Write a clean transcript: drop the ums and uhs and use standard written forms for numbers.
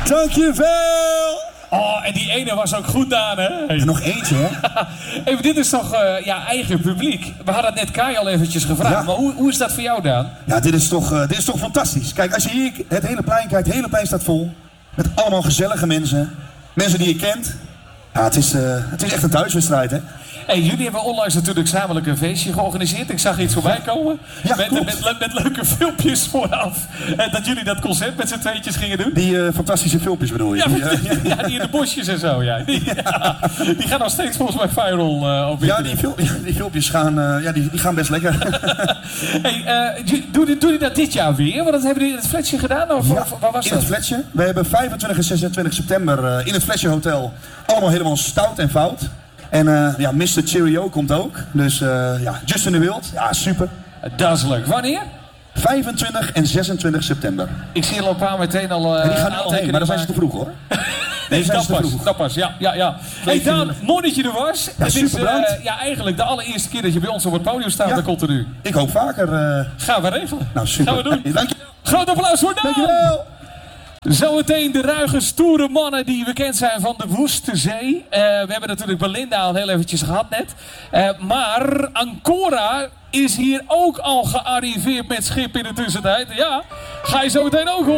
Dankjewel! Oh, en die ene was ook goed, Daan, hè? En nog eentje, hè? Hey, dit is toch eigen publiek? We hadden het net Kai al eventjes gevraagd, Ja. maar hoe is dat voor jou, Daan? Ja, dit is toch fantastisch. Kijk, als je hier het hele plein kijkt, het hele plein staat vol. Met allemaal gezellige mensen. Mensen die je kent. Ja, het is echt een thuiswedstrijd, hè? Hey, jullie hebben onlangs natuurlijk zakelijk een feestje georganiseerd. Ik zag iets voorbij komen. Ja, met leuke filmpjes vooraf. Dat jullie dat concert met z'n tweetjes gingen doen. Die fantastische filmpjes bedoel je? Ja, die in de bosjes en zo, ja. Die gaan nog steeds volgens mij viral op Ja, internet. die filmpjes gaan, die gaan best lekker. Hey, doen jullie dat dit jaar weer? Want dat hebben jullie in het Fletje gedaan? Of waar was in dat? het Fletje. We hebben 25 en 26 september in het Fletje Hotel allemaal helemaal stout en fout. En Mr. Cheerio komt ook. Dus Justin de Wild. Ja, super. Dat is leuk. Wanneer? 25 en 26 september. Ik zie al een paar meteen al En die gaan nu al heen, maar dan zijn ze te vroeg, hoor. Nee, dat pas. Ja. Hey Daan, mooi dat je er was. Ja, het is super bedankt. eigenlijk de allereerste keer dat je bij ons op het podium staat. Ja. Dat komt er nu. Ik hoop vaker. Gaan we regelen. Nou, super. Gaan we doen. Dank je. Groot applaus voor Daan. Dankjewel. Zometeen de ruige, stoere mannen die bekend zijn van de Woeste Zee. We hebben natuurlijk Belinda al heel eventjes gehad net. Maar Ancora is hier ook al gearriveerd met schip in de tussentijd. Ja, ga je zo meteen ook horen.